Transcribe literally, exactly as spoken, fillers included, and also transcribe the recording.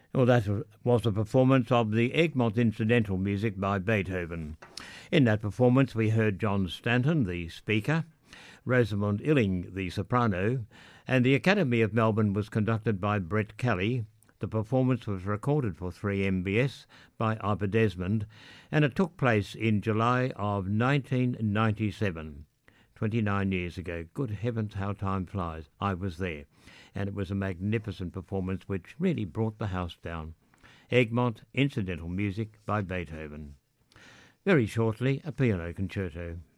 Well, that was a performance of the Egmont Incidental Music by Beethoven. In that performance we heard John Stanton, the speaker, Rosamund Illing, the soprano, and the Academy of Melbourne was conducted by Brett Kelly. The performance was recorded for three M B S by Ivor Desmond, and it took place in July of nineteen ninety-seven, twenty-nine years ago. Good heavens, how time flies. I was there, and it was a magnificent performance which really brought the house down. Egmont Incidental Music by Beethoven. Very shortly, a piano concerto.